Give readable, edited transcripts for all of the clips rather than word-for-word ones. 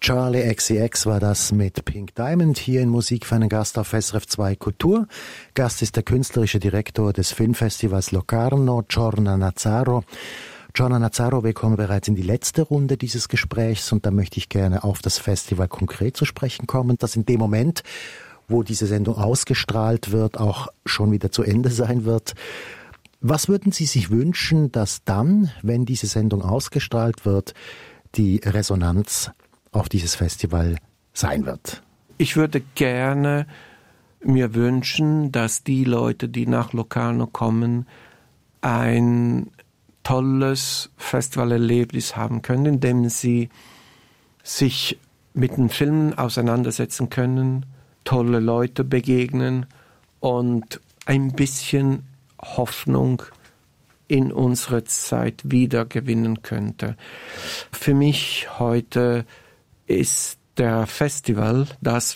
Charlie XCX war das mit Pink Diamond hier in Musik für einen Gast auf SRF 2 Kultur. Gast ist der künstlerische Direktor des Filmfestivals Locarno, Giorna Nazzaro. Giorna Nazzaro, wir kommen bereits in die letzte Runde dieses Gesprächs und da möchte ich gerne auf das Festival konkret zu sprechen kommen, das in dem Moment, wo diese Sendung ausgestrahlt wird, auch schon wieder zu Ende sein wird. Was würden Sie sich wünschen, dass dann, wenn diese Sendung ausgestrahlt wird, die Resonanz auf dieses Festival sein wird? Ich würde gerne mir wünschen, dass die Leute, die nach Locarno kommen, ein tolles Festivalerlebnis haben können, indem sie sich mit den Filmen auseinandersetzen können, tolle Leute begegnen und ein bisschen Hoffnung in unsere Zeit wieder gewinnen könnte. Für mich heute ist das Festival,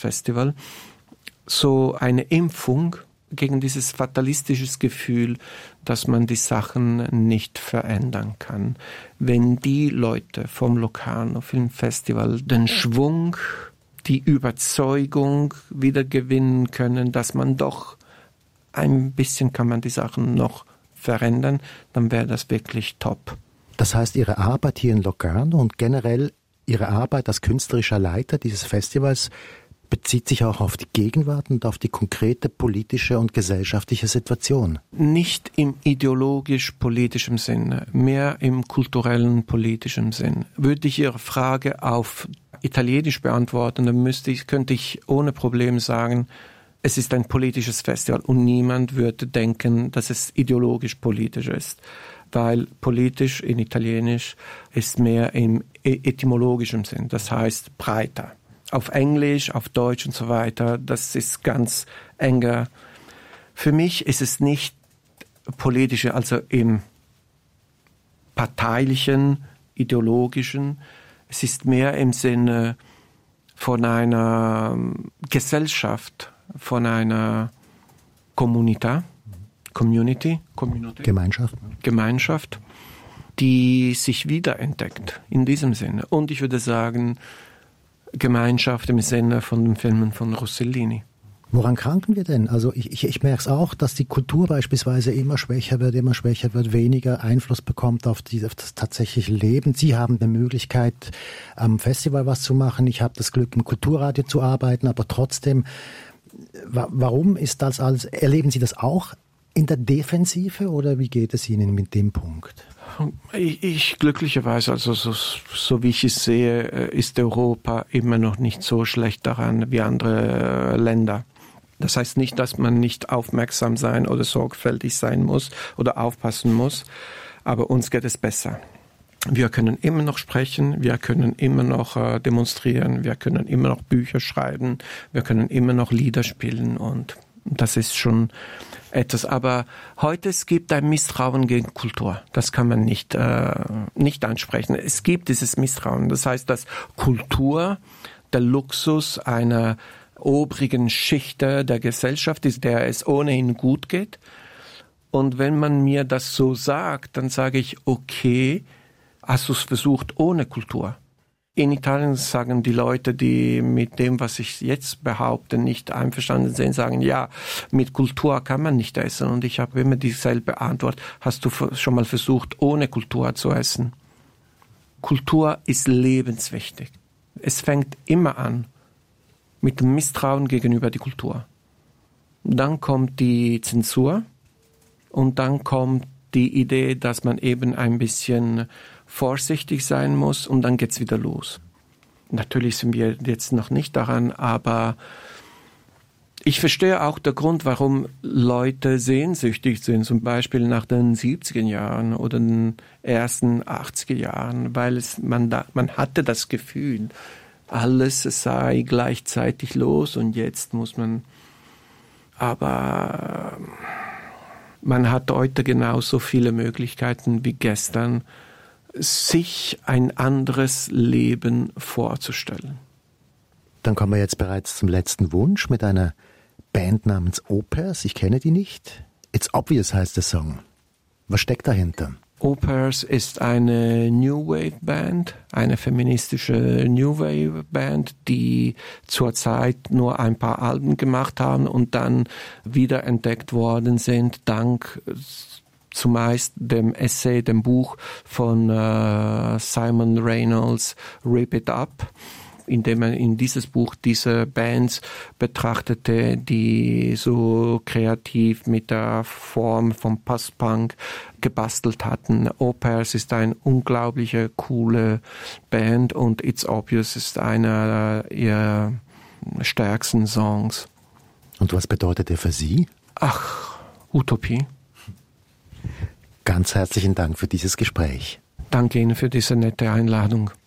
so eine Impfung gegen dieses fatalistische Gefühl, dass man die Sachen nicht verändern kann. Wenn die Leute vom Locarno Filmfestival den Schwung, die Überzeugung wieder gewinnen können, dass man doch ein bisschen kann man die Sachen noch verändern, dann wäre das wirklich top. Das heißt, Ihre Arbeit hier in Locarno und generell Ihre Arbeit als künstlerischer Leiter dieses Festivals bezieht sich auch auf die Gegenwart und auf die konkrete politische und gesellschaftliche Situation. Nicht im ideologisch-politischen Sinne, mehr im kulturellen politischen Sinn. Würde ich Ihre Frage auf Italienisch beantworten, dann könnte ich ohne Problem sagen, es ist ein politisches Festival und niemand würde denken, dass es ideologisch-politisch ist. Weil politisch in Italienisch ist mehr im etymologischen Sinn, das heißt breiter. Auf Englisch, auf Deutsch und so weiter, das ist ganz enger. Für mich ist es nicht politische, also im parteilichen, ideologischen. Es ist mehr im Sinne von einer Gesellschaft, von einer Community, Gemeinschaft, die sich wiederentdeckt, in diesem Sinne. Und ich würde sagen, Gemeinschaft im Sinne von den Filmen von Rossellini. Woran kranken wir denn? Also ich merke es auch, dass die Kultur beispielsweise immer schwächer wird, weniger Einfluss bekommt auf das tatsächliche Leben. Sie haben die Möglichkeit, am Festival was zu machen. Ich habe das Glück, im Kulturradio zu arbeiten, aber trotzdem, warum ist das alles? Erleben Sie das auch in der Defensive oder wie geht es Ihnen mit dem Punkt? Ich glücklicherweise, also so wie ich es sehe, ist Europa immer noch nicht so schlecht daran wie andere Länder. Das heißt nicht, dass man nicht aufmerksam sein oder sorgfältig sein muss oder aufpassen muss, aber uns geht es besser. Wir können immer noch sprechen, wir können immer noch demonstrieren, wir können immer noch Bücher schreiben, wir können immer noch Lieder spielen und das ist schon etwas. Aber heute es gibt ein Misstrauen gegen Kultur. Das kann man nicht ansprechen. Es gibt dieses Misstrauen. Das heißt, dass Kultur der Luxus einer obrigen Schicht der Gesellschaft ist, der es ohnehin gut geht. Und wenn man mir das so sagt, dann sage ich, okay, hast du es versucht ohne Kultur? In Italien sagen die Leute, die mit dem, was ich jetzt behaupte, nicht einverstanden sind, sagen, ja, mit Kultur kann man nicht essen. Und ich habe immer dieselbe Antwort. Hast du schon mal versucht, ohne Kultur zu essen? Kultur ist lebenswichtig. Es fängt immer an mit dem Misstrauen gegenüber der Kultur. Dann kommt die Zensur und dann kommt die Idee, dass man eben ein bisschen vorsichtig sein muss und dann geht's wieder los. Natürlich sind wir jetzt noch nicht daran, aber ich verstehe auch den Grund, warum Leute sehnsüchtig sind, zum Beispiel nach den 70er Jahren oder den ersten 80er Jahren, weil man hatte das Gefühl, alles sei gleichzeitig los und jetzt muss man, aber man hat heute genauso viele Möglichkeiten wie gestern, sich ein anderes Leben vorzustellen. Dann kommen wir jetzt bereits zum letzten Wunsch mit einer Band namens Opers. Ich kenne die nicht. It's Obvious heißt der Song. Was steckt dahinter? Opers ist eine New Wave Band, eine feministische New Wave Band, die zurzeit nur ein paar Alben gemacht haben und dann wiederentdeckt worden sind, dank zumeist dem Essay, dem Buch von Simon Reynolds, Rip It Up, indem man in dieses Buch diese Bands betrachtete, die so kreativ mit der Form vom Post-Punk gebastelt hatten. Opers ist eine unglaubliche, coole Band und It's Obvious ist einer ihrer stärksten Songs. Und was bedeutet er für Sie? Ach, Utopie. Ganz herzlichen Dank für dieses Gespräch. Danke Ihnen für diese nette Einladung.